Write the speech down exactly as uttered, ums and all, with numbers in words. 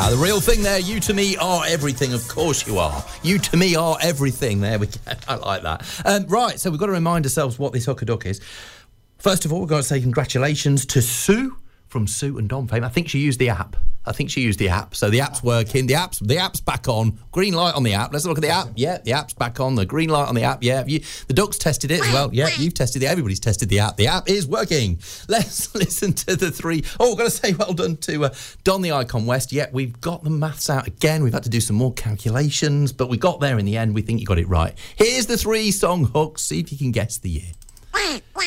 Ah, the real thing there. You to me are everything. Of course you are. You to me are everything. There we go. I like that. Um, right, so we've got to remind ourselves what this Hook a Duck is. First of all, we've got to say congratulations to Sue from Sue and Dom fame. I think she used the app. I think she used the app. So the app's working. The app's the app's back on. Green light on the app. Let's look at the app. Yeah, the app's back on. The green light on the app. Yeah, you, the ducks tested it as well. Yeah, you've tested it. Everybody's tested the app. The app is working. Let's listen to the three. Oh, I've got to say well done to uh, Don the Icon West. Yeah, we've got the maths out again. We've had to do some more calculations, but we got there in the end. We think you got it right. Here's the three song hooks. See if you can guess the year.